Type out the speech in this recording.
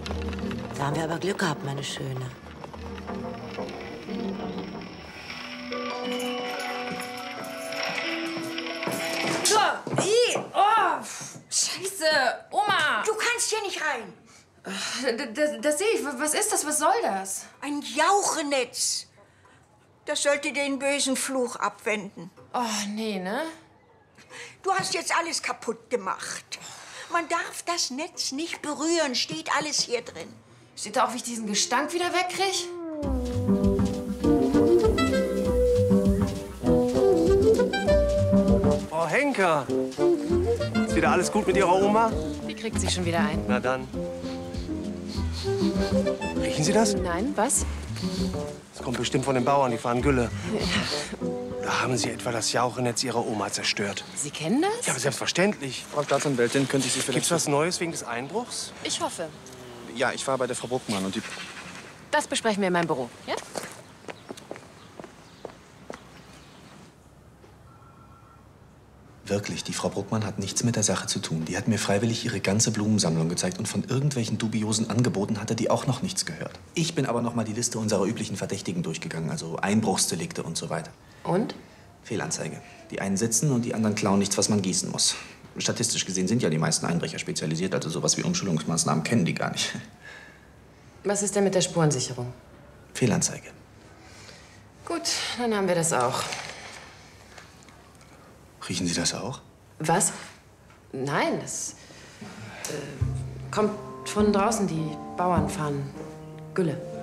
Da haben wir aber Glück gehabt, meine Schöne. Scheiße, Oma! Du kannst hier nicht rein. Das sehe ich. Was ist das? Was soll das? Ein Jauchenetz. Das sollte den bösen Fluch abwenden. Oh, nee, ne? Du hast jetzt alles kaputt gemacht. Man darf das Netz nicht berühren. Steht alles hier drin. Steht da auch, wie ich diesen Gestank wieder wegkriege? Oh, Henker. Ist wieder alles gut mit Ihrer Oma? Die kriegt sie schon wieder ein. Na dann. Riechen Sie das? Nein, was? Das kommt bestimmt von den Bauern, die fahren Gülle. Da haben Sie etwa das Jauchenetz Ihrer Oma zerstört. Sie kennen das? Ja, aber selbstverständlich. Frau Staatsanwältin, könnte ich Sie vielleicht... Gibt's was Neues wegen des Einbruchs? Ich hoffe. Ja, ich war bei der Frau Bruckmann und die... Das besprechen wir in meinem Büro, ja? Wirklich, die Frau Bruckmann hat nichts mit der Sache zu tun. Die hat mir freiwillig ihre ganze Blumensammlung gezeigt und von irgendwelchen dubiosen Angeboten hatte die auch noch nichts gehört. Ich bin aber noch mal die Liste unserer üblichen Verdächtigen durchgegangen, also Einbruchsdelikte und so weiter. Und? Fehlanzeige. Die einen sitzen und die anderen klauen nichts, was man gießen muss. Statistisch gesehen sind ja die meisten Einbrecher spezialisiert, also sowas wie Umschulungsmaßnahmen kennen die gar nicht. Was ist denn mit der Spurensicherung? Fehlanzeige. Gut, dann haben wir das auch. Riechen Sie das auch? Was? Nein, das kommt von draußen. Die Bauern fahren Gülle.